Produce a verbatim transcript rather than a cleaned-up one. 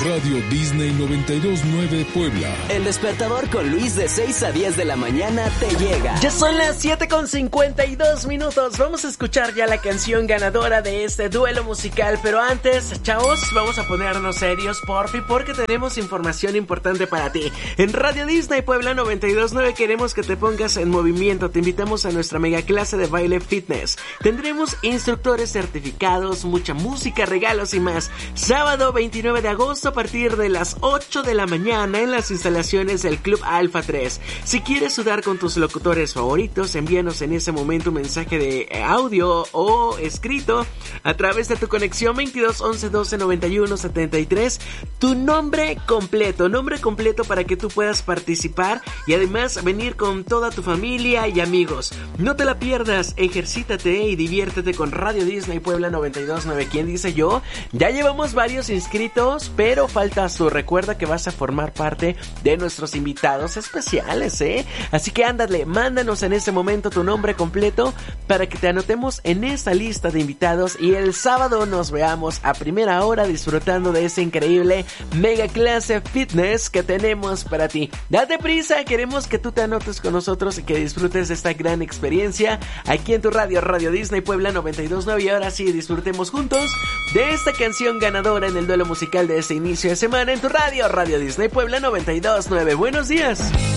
Radio Disney noventa y dos punto nueve Puebla. El despertador con Luis de seis a diez de la mañana te llega. Ya son las siete con cincuenta y dos minutos. Vamos a escuchar ya la canción ganadora de este duelo musical. Pero antes, chavos, vamos a ponernos serios, porfi, porque tenemos información importante para ti. En Radio Disney Puebla noventa y dos punto nueve queremos que te pongas en movimiento. Te invitamos a nuestra mega clase de baile fitness. Tendremos instructores certificados, mucha música, regalos y más. Sábado veintinueve de agosto a partir de las ocho de la mañana en las instalaciones del Club Alfa tres. Si quieres sudar con tus locutores favoritos, envíanos en ese momento un mensaje de audio o escrito a través de tu conexión veintidós once doce noventa y uno setenta y tres. Tu nombre completo, nombre completo para que tú puedas participar y además venir con toda tu familia y amigos. No te la pierdas, ejercítate y diviértete con Radio Disney Puebla noventa y dos punto nueve. ¿Quién dice yo? Ya llevamos varios inscritos, pero faltas tú. Recuerda que vas a formar parte de nuestros invitados especiales, ¿eh? Así que ándale, mándanos en este momento tu nombre completo para que te anotemos en esta lista de invitados y el sábado nos veamos a primera hora disfrutando de esa increíble mega clase fitness que tenemos para ti. Date prisa, queremos que tú te anotes con nosotros y que disfrutes de esta gran experiencia aquí en tu radio, Radio Disney Puebla noventa y dos punto nueve. Y ahora sí, disfrutemos juntos de esta canción ganadora en el duelo musical de este inicio de semana en tu radio, Radio Disney Puebla noventa y dos punto nueve. Buenos días.